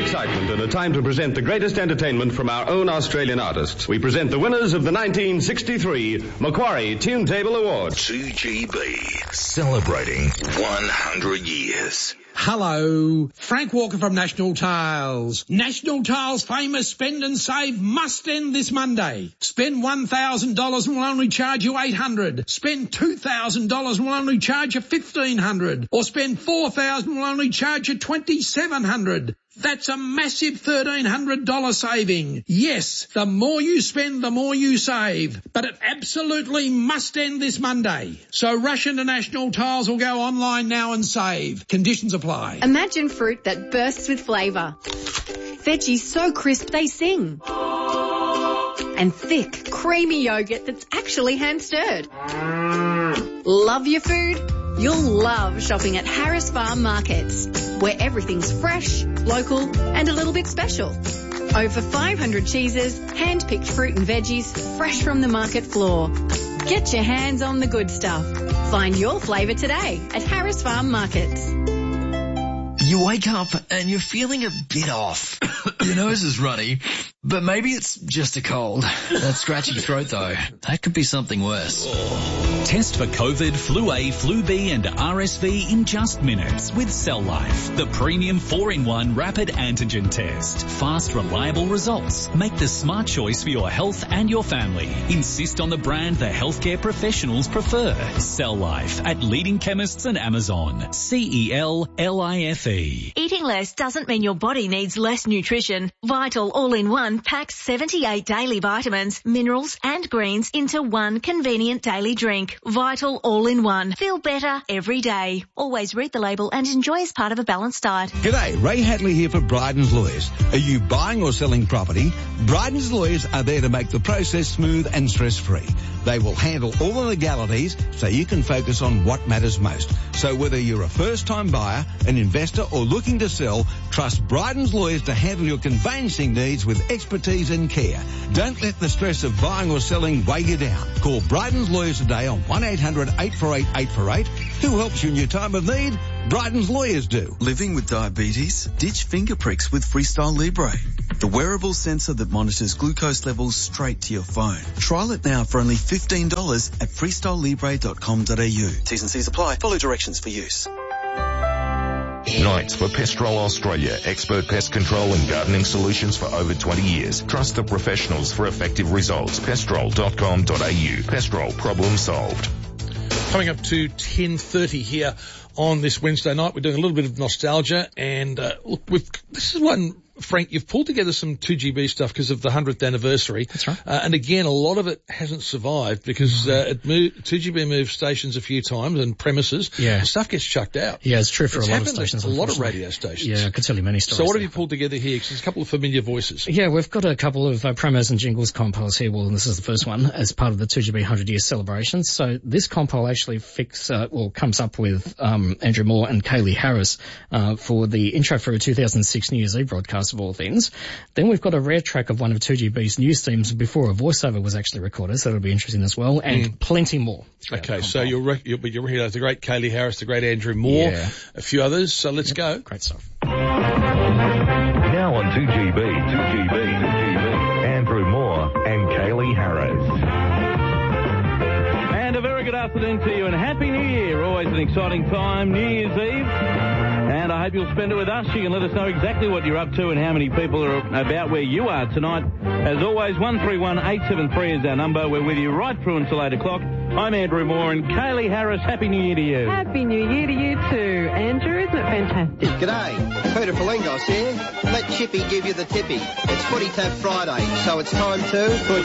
excitement and a time to present the greatest entertainment from our own Australian artists. We present the winners of the 1963 Macquarie Tune Table Award. 2GB, celebrating 100 years. Hello, Frank Walker from National Tiles. National Tiles' famous Spend and Save must end this Monday. Spend $1,000 and we'll only charge you $800. Spend $2,000 and we'll only charge you $1,500. Or spend $4,000 and we'll only charge you $2,700. That's a massive $1,300 saving. Yes, the more you spend, the more you save. But it absolutely must end this Monday. So rush into National Tiles or go online now and save. Conditions apply. Imagine fruit that bursts with flavour. Veggies so crisp they sing. And thick, creamy yogurt that's actually hand-stirred. Love your food? You'll love shopping at Harris Farm Markets, where everything's fresh, local and a little bit special. Over 500 cheeses, hand-picked fruit and veggies, fresh from the market floor. Get your hands on the good stuff. Find your flavour today at Harris Farm Markets. You wake up and you're feeling a bit off. Your nose is runny, but maybe it's just a cold. That scratchy throat, though, that could be something worse. Test for COVID, Flu A, Flu B and RSV in just minutes with Cell Life, the premium 4-in-1 rapid antigen test. Fast, reliable results. Make the smart choice for your health and your family. Insist on the brand the healthcare professionals prefer. Cell Life at leading chemists and Amazon. CELLIFE. Eating less doesn't mean your body needs less nutrition. Vital All-in-One packs 78 daily vitamins, minerals and greens into one convenient daily drink. Vital All-in-One. Feel better every day. Always read the label and enjoy as part of a balanced diet. G'day, Ray Hatley here for Bryden's Lawyers. Are you buying or selling property? Bryden's Lawyers are there to make the process smooth and stress-free. They will handle all the legalities so you can focus on what matters most. So whether you're a first-time buyer, an investor or looking to sell, trust Bryden's Lawyers to handle your conveyancing needs with expertise and care. Don't let the stress of buying or selling weigh you down. Call Bryden's Lawyers today on 1-800-848-848. Who helps you in your time of need? Bryden's Lawyers do. Living with diabetes? Ditch finger pricks with Freestyle Libre, the wearable sensor that monitors glucose levels straight to your phone. Trial it now for only $15 at freestylelibre.com.au. T's and C's apply. Follow directions for use. Knights for Pestrol Australia, expert pest control and gardening solutions for over 20 years. Trust the professionals for effective results. Pestrol.com.au. Pestrol, problem solved. Coming up to 10:30 here on this Wednesday night, we're doing a little bit of nostalgia, and look, this is one, Frank, you've pulled together some 2GB stuff because of the 100th anniversary. That's right. And again, a lot of it hasn't survived because 2GB moved stations a few times and premises. Yeah. Stuff gets chucked out. Yeah, it's true for a lot of stations. A lot of radio stations. Yeah, I could tell you many stories. So what have you pulled together here? Because there's a couple of familiar voices. Yeah, we've got a couple of promos and jingles compiles here. Well, this is the first one as part of the 2GB 100-year celebrations. So this compile actually comes up with Andrew Moore and Kaylee Harris for the intro for a 2006 New Year's Eve broadcast of all things. Then we've got a rare track of one of 2GB's news themes before a voiceover was actually recorded, so that'll be interesting as well, and plenty more. Okay, so you'll recognize the great Kaylee Harris, the great Andrew Moore, a few others, so let's go. Great stuff. Now on 2GB, Andrew Moore and Kaylee Harris. And a very good afternoon to you and Happy New Year. Always an exciting time, New Year's Eve. And I hope you'll spend it with us. You can let us know exactly what you're up to and how many people are about where you are tonight. As always, 131873 is our number. We're with you right through until 8 o'clock. I'm Andrew Moore and Kaylee Harris. Happy New Year to you. Happy New Year to you too. Andrew, isn't it fantastic? G'day, Peter Palingos here. Let Chippy give you the tippy. It's Footy Tap Friday, so it's time to put